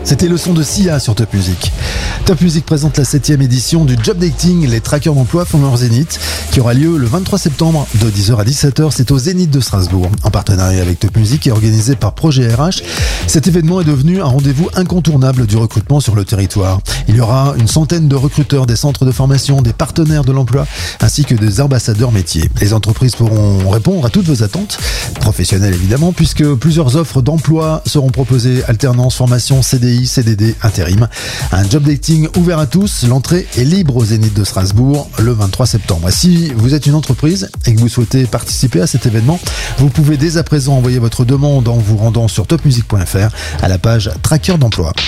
C'était le son de Sia sur Top Music. Top Music présente la 7e édition du Job Dating. Les traqueurs d'emploi font leur zénith, qui aura lieu le 23 septembre de 10h à 17h. C'est au Zénith de Strasbourg, en partenariat avec Top Music et organisé par Projet RH. Cet événement est devenu un rendez-vous incontournable du recrutement sur le territoire. Il y aura une centaine de recruteurs des centres de formation, des partenaires de l'emploi, ainsi que des ambassadeurs métiers. Les entreprises pourront répondre à toutes vos attentes, professionnelles évidemment, puisque plusieurs offres d'emploi seront proposées: alternance, formation, CDI, CDD, intérim. Un job dating ouvert à tous. L'entrée est libre au Zénith de Strasbourg le 23 septembre. Si vous êtes une entreprise et que vous souhaitez participer à cet événement, vous pouvez dès à présent envoyer votre demande en vous rendant sur topmusic.fr à la page Traqueur d'emploi.